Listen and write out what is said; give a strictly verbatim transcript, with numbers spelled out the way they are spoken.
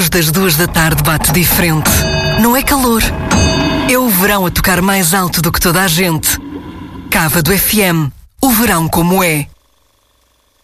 das duas da tarde bate diferente. Não é calor. É o verão a tocar mais alto do que toda a gente. Cávado F M. O verão como é.